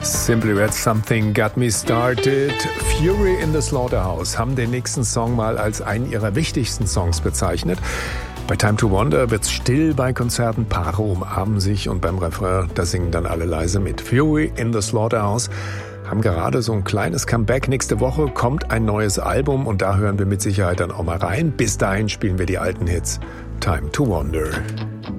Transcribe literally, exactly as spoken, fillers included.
Simply Red, Something Got Me Started. Fury in the Slaughterhouse haben den nächsten Song mal als einen ihrer wichtigsten Songs bezeichnet. Bei Time to Wonder wird's still bei Konzerten, Paare umarmen sich und beim Refrain, da singen dann alle leise mit. Fury in the Slaughterhouse haben gerade so ein kleines Comeback. Nächste Woche kommt ein neues Album und da hören wir mit Sicherheit dann auch mal rein. Bis dahin spielen wir die alten Hits. Time to Wonder.